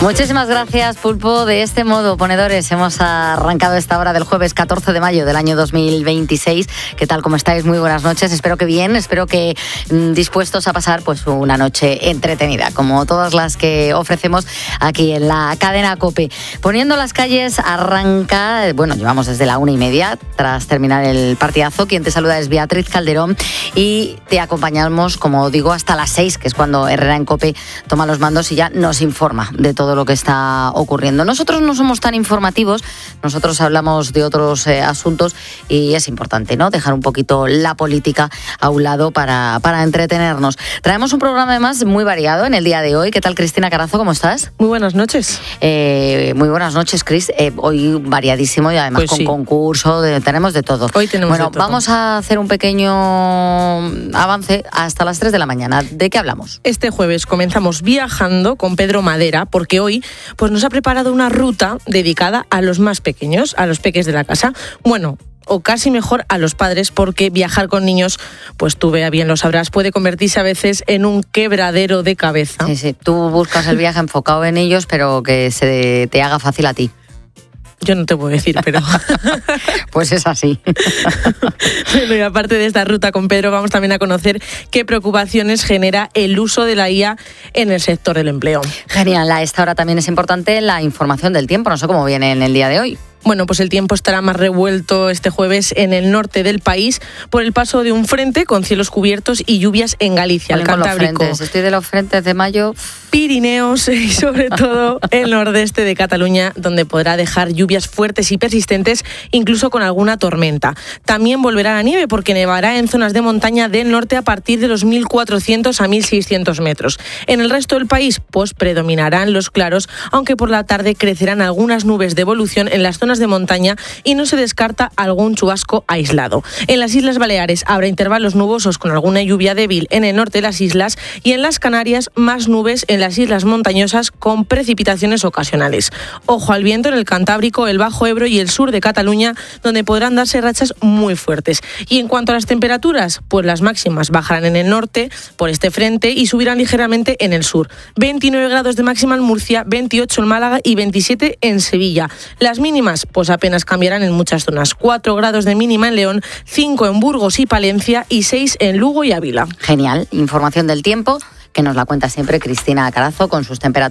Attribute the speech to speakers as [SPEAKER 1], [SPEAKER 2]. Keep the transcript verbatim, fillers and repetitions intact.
[SPEAKER 1] Muchísimas gracias, Pulpo. De este modo, ponedores, hemos arrancado esta hora del jueves catorce de mayo del año dos mil veintiséis. ¿Qué tal? ¿Cómo estáis? Muy buenas noches. Espero que bien, espero que mmm, dispuestos a pasar pues una noche entretenida, como todas las que ofrecemos aquí en la cadena COPE. Poniendo las calles arranca, bueno, llevamos desde la una y media, tras terminar el partidazo. Quien te saluda es Beatriz Calderón y te acompañamos, como digo, hasta las seis, que es cuando Herrera en COPE toma los mandos y ya nos informa de todo lo que está ocurriendo. Nosotros no somos tan informativos, nosotros hablamos de otros eh, asuntos y es importante, ¿no?, dejar un poquito la política a un lado para, para entretenernos. Traemos un programa además muy variado en el día de hoy. ¿Qué tal, Cristina Carazo? ¿Cómo estás?
[SPEAKER 2] Muy buenas noches.
[SPEAKER 1] Eh, muy buenas noches, Cris. Eh, hoy variadísimo y además pues con sí. concurso, de, tenemos de todo.
[SPEAKER 2] Hoy tenemos
[SPEAKER 1] bueno,
[SPEAKER 2] de todo.
[SPEAKER 1] Vamos a hacer un pequeño avance hasta las tres de la mañana. ¿De qué hablamos?
[SPEAKER 2] Este jueves comenzamos viajando con Pedro Madera, porque hoy pues nos ha preparado una ruta dedicada a los más pequeños, a los peques de la casa. Bueno, o casi mejor a los padres, porque viajar con niños, pues tú vea bien lo sabrás, puede convertirse a veces en un quebradero de cabeza.
[SPEAKER 1] Sí, sí, tú buscas el viaje enfocado en ellos, pero que se te haga fácil a ti.
[SPEAKER 2] Yo no te puedo decir, pero...
[SPEAKER 1] pues es así.
[SPEAKER 2] Bueno, y aparte de esta ruta con Pedro, vamos también a conocer qué preocupaciones genera el uso de la I A en el sector del empleo.
[SPEAKER 1] Genial, a esta hora también es importante la información del tiempo, no sé cómo viene en el día de hoy.
[SPEAKER 2] Bueno, pues el tiempo estará más revuelto este jueves en el norte del país por el paso de un frente con cielos cubiertos y lluvias en Galicia, el Cantábrico.
[SPEAKER 1] Estoy de los frentes de mayo.
[SPEAKER 2] Pirineos y sobre todo el nordeste de Cataluña, donde podrá dejar lluvias fuertes y persistentes, incluso con alguna tormenta. También volverá la nieve, porque nevará en zonas de montaña del norte a partir de los mil cuatrocientos a mil seiscientos metros. En el resto del país, pues predominarán los claros, aunque por la tarde crecerán algunas nubes de evolución en las zonas de montaña y no se descarta algún chubasco aislado. En las Islas Baleares habrá intervalos nubosos con alguna lluvia débil en el norte de las islas, y en las Canarias más nubes en las islas montañosas con precipitaciones ocasionales. Ojo al viento en el Cantábrico, el Bajo Ebro y el sur de Cataluña, donde podrán darse rachas muy fuertes. Y en cuanto a las temperaturas, pues las máximas bajarán en el norte por este frente y subirán ligeramente en el sur. veintinueve grados de máxima en Murcia, veintiocho en Málaga y veintisiete en Sevilla. Las mínimas pues apenas cambiarán en muchas zonas. cuatro grados de mínima en León, cinco en Burgos y Palencia y seis en Lugo y Ávila.
[SPEAKER 1] Genial, información del tiempo que nos la cuenta siempre Cristina Carazo con sus temperaturas.